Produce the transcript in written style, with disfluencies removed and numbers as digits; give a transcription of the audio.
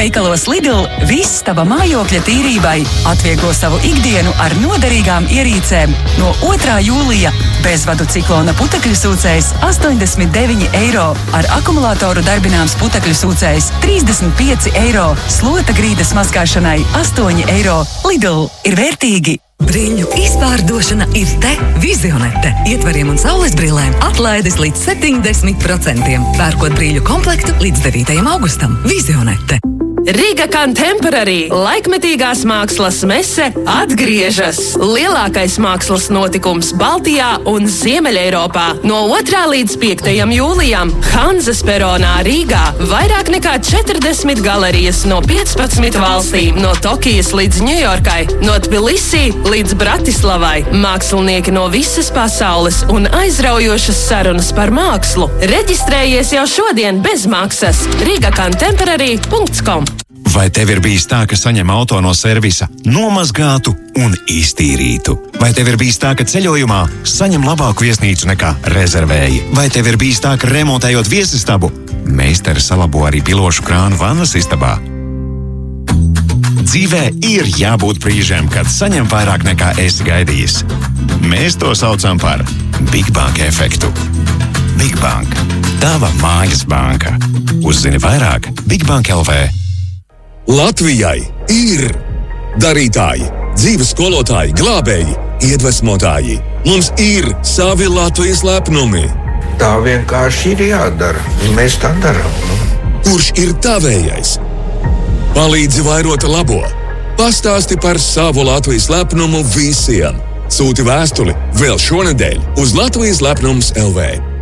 Veikalos Lidl viss tava mājokļa tīrībai. Atvieglo savu ikdienu ar noderīgām ierīcēm. No 2. jūlija bezvadu ciklona putekļu sūcējs 89 eiro. Ar akumulātoru darbināms putekļu sūcējs 35 eiro. Slota grīdas mazgāšanai 8 eiro. Lidl ir vērtīgi. Brīļu izpārdošana ir te. Vizionete. Ietvariem un saules brillēm atlaides līdz 70%. Pērkot brīļu komplektu līdz 9. augustam. Vizionete. Riga Contemporary laikmetīgās mākslas mese atgriežas. Lielākais mākslas notikums Baltijā un Ziemeļeiropā. No 2. līdz 5. jūlijam Hanzas peronā Rīgā. Vairāk nekā 40 galerijas no 15 valstīm. No Tokijas līdz Ņujorkai, no Tbilisī līdz Bratislavai. Mākslinieki no visas pasaules un aizraujošas sarunas par mākslu. Reģistrējies jau šodien bez maksas. rigacontemporary.com. Vai tev ir bijis tā, ka saņem auto no servisa nomazgātu un iztīrītu? Vai tev ir bijis tā, ka ceļojumā saņem labāku viesnīcu nekā rezervēji? Vai tev ir bijis tā, ka remontējot viesistabu, meistari salabo arī pilošu krānu vannas istabā? Dzīvē ir jābūt brīžiem, kad saņem vairāk nekā esi gaidījis. Mēs to saucam par Big Bank efektu. Big Bank. Tava mājas banka. Uzzini vairāk Bigbank LV. Latvijai ir darītāji, dzīves skolotāji, glābēji, iedvesmotāji. Mums ir savi Latvijas lepnumi. Tā vienkārši ir jādara. Mēs tā darām. Kurš ir tavējais? Palīdzi vairot labo. Pastāsti par savu Latvijas lepnumu visiem. Sūti vēstuli vēl šonedēļ uz Latvijas lepnums LV.